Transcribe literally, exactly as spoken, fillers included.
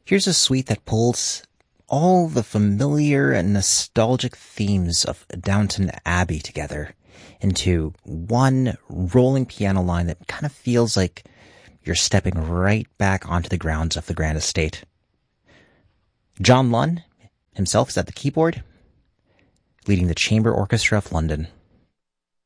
Here's a suite that pulls all the familiar and nostalgic themes of Downton Abbey together into one rolling piano line that kind of feels like you're stepping right back onto the grounds of the Grand Estate. John Lunn himself is at the keyboard, leading the Chamber Orchestra of London.